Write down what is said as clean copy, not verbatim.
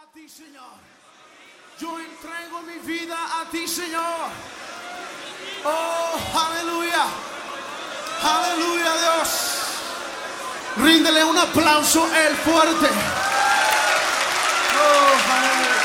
a ti, Señor. Yo entrego mi vida a ti, Señor. Oh, aleluya. Aleluya, Dios. Ríndele un aplauso el fuerte. Oh, aleluya.